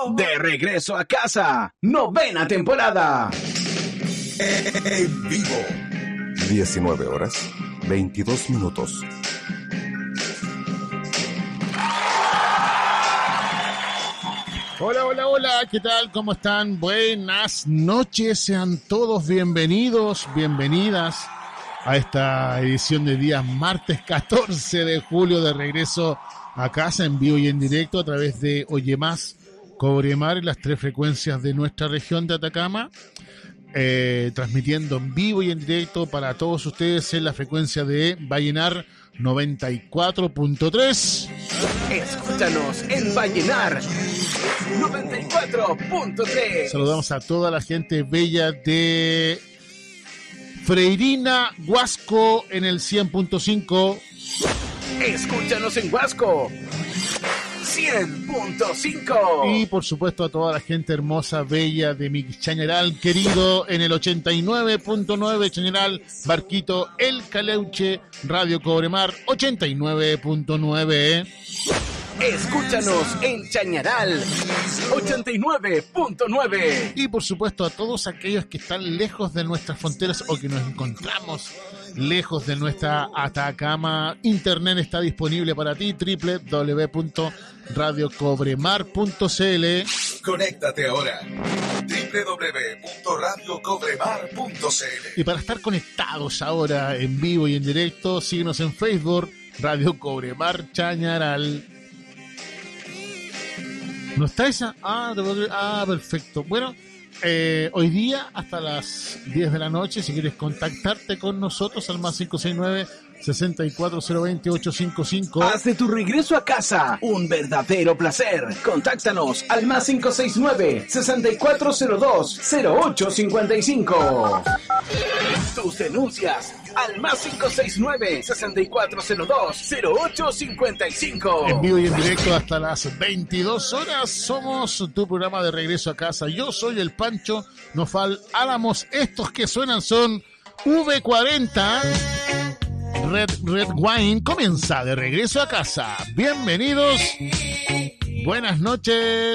De regreso a casa, 9ª temporada. En vivo. 19 horas, 22 minutos. Hola, hola, hola, ¿qué tal? ¿Cómo están? Buenas noches, sean todos bienvenidos, bienvenidas a esta edición de día martes 14 de julio de regreso a casa en vivo y en directo a través de Oye Más, Cobremar y las 3 frecuencias de nuestra región de Atacama, transmitiendo en vivo y en directo para todos ustedes en la frecuencia de Vallenar 94.3. Escúchanos en Vallenar 94.3. Saludamos a toda la gente bella de Freirina, Huasco en el 100.5. Escúchanos en Huasco 100.5. Y por supuesto a toda la gente hermosa, bella de mi Chañaral querido en el 89.9, Chañaral, Barquito, El Caleuche, Radio Cobremar 89.9. Escúchanos en Chañaral 89.9. Y por supuesto a todos aquellos que están lejos de nuestras fronteras o que nos encontramos lejos de nuestra Atacama. Internet está disponible para ti, www.radiocobremar.cl. Conéctate ahora. www.radiocobremar.cl. Y para estar conectados ahora en vivo y en directo, síguenos en Facebook, Radio Cobremar Chañaral. ¿No está esa? Perfecto. Bueno, hoy día hasta las 10 de la noche, si quieres contactarte con nosotros al más 569-6402-855. Haz de tu regreso a casa un verdadero placer. Contáctanos al más 569-6402-0855. Tus denuncias al más 569-6402-0855. En vivo y en directo hasta las 22 horas. Somos tu programa de regreso a casa. Yo soy el Pancho Nofal Álamos. Estos que suenan son V40. Red Wine comienza de regreso a casa. Bienvenidos. Buenas noches.